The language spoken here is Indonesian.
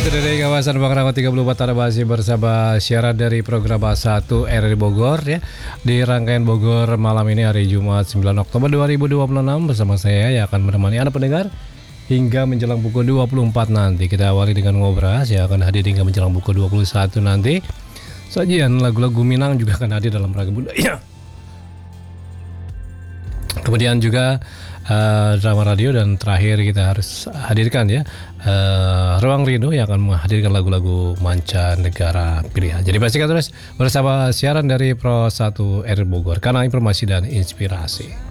Itu dari kawasan Bangrango 34 Tanah masih bersama siaran dari program A1 RRI Bogor ya. Di rangkaian Bogor malam ini hari Jumat 9 Oktober 2026 bersama saya yang akan menemani Anda pendengar hingga menjelang pukul 24 nanti. Kita awali dengan ngobras yang akan hadir hingga menjelang pukul 21 nanti. Sajian lagu-lagu Minang juga akan hadir dalam ragam budaya. Kemudian juga drama radio dan terakhir kita harus hadirkan ya Ruang Rindu yang akan menghadirkan lagu-lagu mancanegara pilihan. Jadi pastikan terus bersama siaran dari Pro 1 RRI Bogor, kanal informasi dan inspirasi.